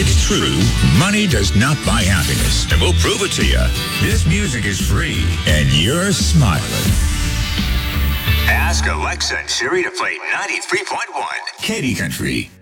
It's true, money does not buy happiness, and we'll prove it to you. This music is free, and you're smiling. Ask Alexa and Siri to play 93.1 Katy Country.